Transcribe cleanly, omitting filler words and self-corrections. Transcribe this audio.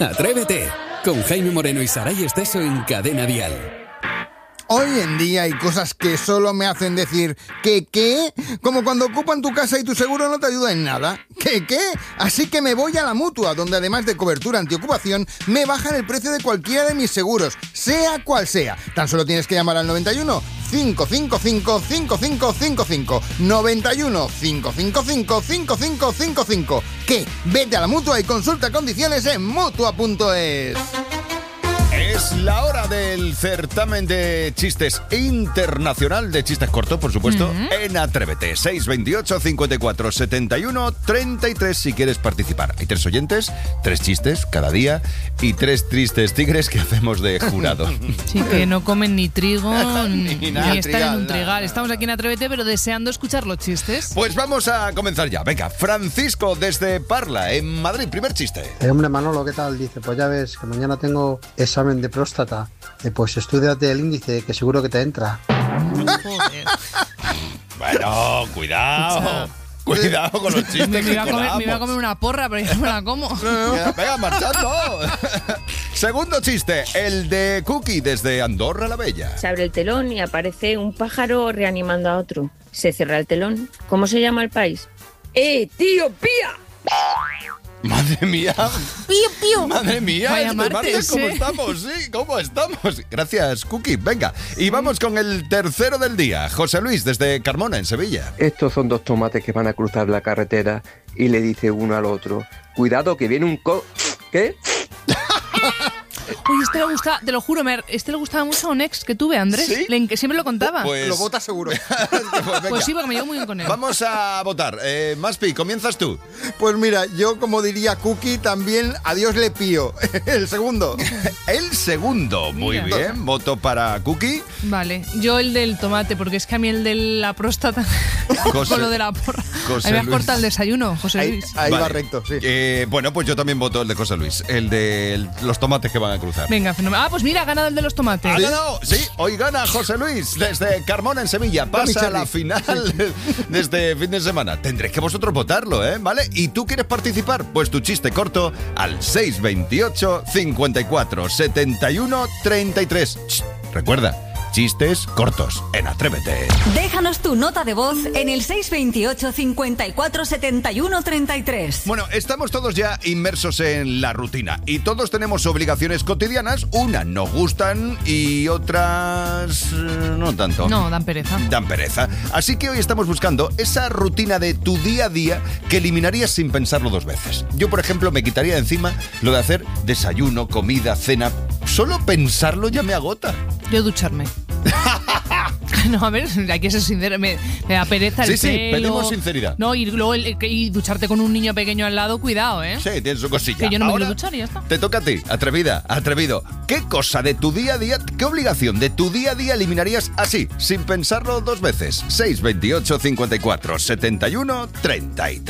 Atrévete, con Jaime Moreno y Saray Esteso en Cadena Dial. Hoy en día hay cosas que solo me hacen decir ¿qué? Como cuando ocupan tu casa y tu seguro no te ayuda en nada. ¿Qué? Así que me voy a la Mutua, donde además de cobertura antiocupación, me bajan el precio de cualquiera de mis seguros, sea cual sea. Tan solo tienes que llamar al 91 555 5555. 91 555 5555. ¿Qué? Vete a la Mutua y consulta condiciones en Mutua.es. Es la hora del certamen de chistes internacional, de chistes cortos, por supuesto, en Atrévete. 628 54 71 33 si quieres participar. Hay 3 oyentes, 3 chistes cada día y 3 tristes tigres que hacemos de jurado. Sí, que no comen ni trigo ni nada, ni están en un trigal. nada. Estamos aquí en Atrévete, pero deseando escuchar los chistes. Pues vamos a comenzar ya. Venga, Francisco desde Parla, en Madrid, primer chiste. Hombre, Manolo, ¿qué tal? Dice, pues ya ves que mañana tengo examen de próstata. Pues estudiate el índice, que seguro que te entra. Joder. Bueno, cuidado. Cuidado con los chistes Me que iba a colamos. comer una porra, pero ya no me la como. Venga, marchando. Segundo chiste, el de Cookie desde Andorra la Bella. Se abre el telón y aparece un pájaro reanimando a otro. Se cierra el telón. ¿Cómo se llama el país? ¡Etiopía! Madre mía. Pío. Madre mía, Vaya este martes, ¿cómo ¿eh? estamos? Sí, ¿cómo estamos? Gracias, Cookie. Venga, y vamos con el tercero del día. José Luis, desde Carmona, en Sevilla. Estos son 2 tomates que van a cruzar la carretera y le dice uno al otro, cuidado que viene un ¿Qué? Oye, este le gusta, te lo juro, este le gustaba mucho a un ex que tuve, Andrés. ¿Sí? Siempre lo contaba. Pues, Lo vota seguro. venga. Pues sí, porque me llevo muy bien con él. Vamos a votar. Maspi, comienzas tú. Pues mira, yo como diría Cookie, también a Dios le pío. El segundo. El segundo, muy Mira. bien. Voto para Cookie. Vale, yo el del tomate, porque es que a mí el de la próstata, José- con lo de la porra, José a mí me has Luis. cortado el desayuno, José Ahí Luis. va Vale. recto, sí. Bueno, pues yo también voto el de José Luis. El de los tomates que van a cruzar. Venga, fenomenal. Ah, pues mira, ha ganado el de los tomates. ¿Ha ganado? Sí, hoy gana José Luis desde Carmona en Sevilla. Pasa a la final de este fin de semana. Tendréis que vosotros votarlo, ¿eh? ¿Vale? ¿Y tú quieres participar? Pues tu chiste corto al 628 54 71 33. Ch, recuerda, chistes cortos en Atrévete. Déjanos tu nota de voz en el 628 54 71 33. Bueno, estamos todos ya inmersos en la rutina y todos tenemos obligaciones cotidianas. Unas nos gustan y otras no tanto. No, dan pereza. Dan pereza. Así que hoy estamos buscando esa rutina de tu día a día que eliminarías sin pensarlo 2 veces. Yo, por ejemplo, me quitaría de encima lo de hacer desayuno, comida, cena. Solo pensarlo ya me agota. Yo ducharme. No, a ver, hay que ser sincero, me da pereza el Sí, pelo. pedimos sinceridad. No, y luego y ducharte con un niño pequeño al lado, cuidado, ¿eh? Sí, tienes su cosilla. Que yo no me Ahora quiero duchar y ya está. te toca a ti, atrevida, atrevido. ¿Qué cosa de tu día a día, qué obligación de tu día a día eliminarías así, sin pensarlo 2 veces? 628 54 71 33.